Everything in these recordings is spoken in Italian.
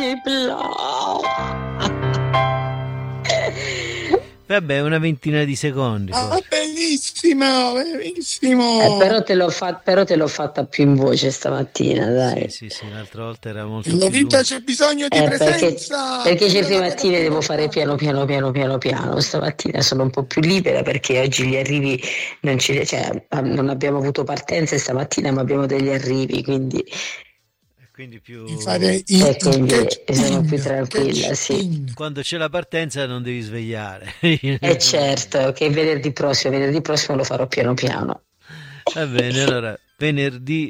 bla. Vabbè, una ventina di secondi. Bellissimo, bellissimo. Però te l'ho fatta più in voce stamattina, dai. Sì, l'altra volta era molto Nella più vita lunga. c'è bisogno di presenza. Perché certe mattine devo fare piano. Stamattina sono un po' più libera perché oggi gli arrivi non abbiamo avuto partenze stamattina, ma abbiamo degli arrivi, quindi più quindi sono più tranquilla, sì. Quando c'è la partenza non devi svegliare. E certo che venerdì prossimo lo farò piano. Va bene, allora venerdì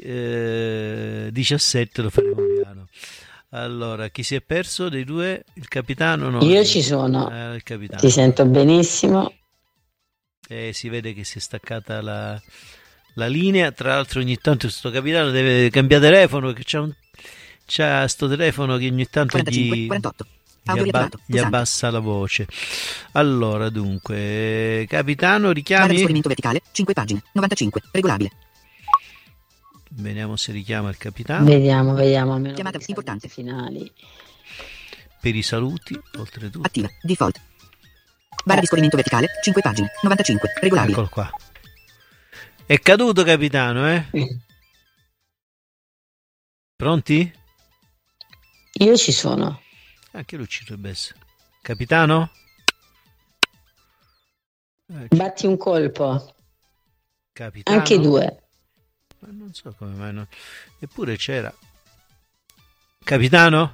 17 lo faremo piano. Allora, chi si è perso dei due? Il capitano? No, io ci sono, il capitano. Ti sento benissimo. Si vede che si è staccata la linea. Tra l'altro ogni tanto questo capitano deve cambiare telefono, perché c'ha sto telefono che ogni tanto 45, 48. gli abbassa la voce. Allora, dunque, capitano, richiami? Scorrimento verticale, 5 pagine, 95, regolabile. Vediamo se richiama il capitano. Vediamo. Chiamata importante. Finali. Per i saluti, oltretutto. Attiva, default. Barra di scorrimento verticale, 5 pagine, 95, regolabile. Eccolo qua. È caduto, capitano, eh? Pronti? Io ci sono. Anche lui ci dovrebbe essere. Capitano? Batti un colpo. Capitano? Anche due. Ma non so come mai non... Eppure c'era. Capitano?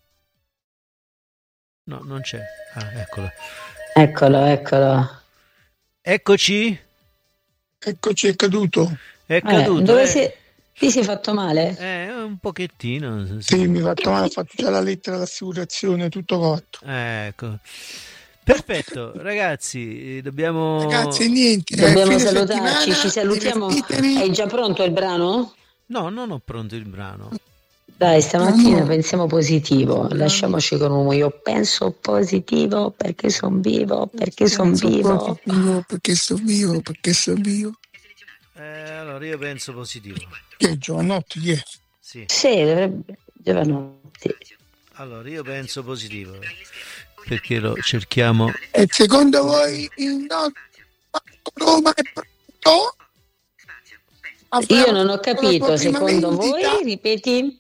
No, non c'è. Ah, eccolo. Eccolo. Eccoci, È caduto. è caduto. Ti sei fatto male? Un pochettino. Sì, mi ha fatto male, ho fatto già la lettera d'assicurazione, tutto fatto. Ecco. Perfetto, ragazzi, dobbiamo... Ragazzi, niente. Dobbiamo fine salutarci, ci salutiamo. divertitevi. È già pronto il brano? No, non ho pronto il brano. Dai, stamattina pensiamo positivo, lasciamoci con un io penso positivo perché sono vivo, perché sono vivo. Perché sono vivo. Allora, io penso positivo. Che è Giovanotti, chi è? Sì. Dovrebbe Giovanotti. Allora, io penso positivo. Perché lo cerchiamo... E secondo voi il Roma è pronto? Io non ho capito, secondo voi, ripeti?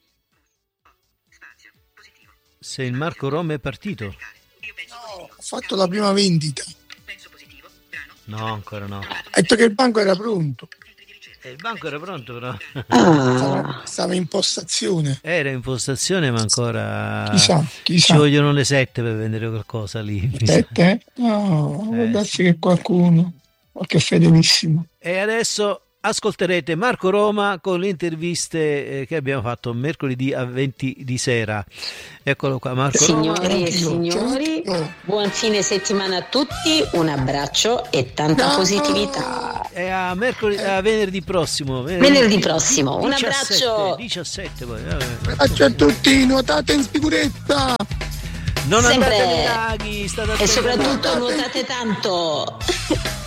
Se il Marco Roma è partito? No, ho fatto la prima vendita. No, ancora no. Ha detto che il banco era pronto. Il banco era pronto, però. Stava in postazione. Era in postazione, ma ancora... Chissà. Ci vogliono le 7 per vendere qualcosa lì. 7? No, può darsi che qualche fedelissimo. E adesso ascolterete Marco Roma con le interviste che abbiamo fatto mercoledì a 20 di sera. Eccolo qua, Marco Signori Roma. e signori, buon fine settimana a tutti, un abbraccio e tanta positività. E a venerdì prossimo. Venerdì prossimo, un 17, abbraccio. 17 poi. Abbraccio a tutti, nuotate in sicurezza. Non Sempre. andate nei laghi, state E soprattutto nuotate tanto.